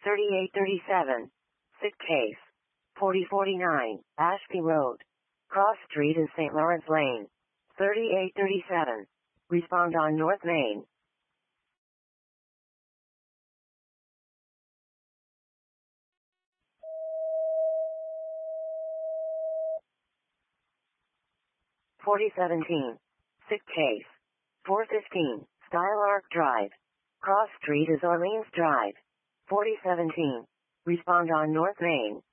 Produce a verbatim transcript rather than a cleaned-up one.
thirty-eight thirty-seven. Sick case. forty forty-nine, Ashby Road. Cross Street and Saint Lawrence Lane. thirty-eight thirty-seven. Respond on North Main. forty seventeen. Sick case. four fifteen, Skylark Drive. Cross Street is Orleans Drive. forty seventeen. Respond on North Main.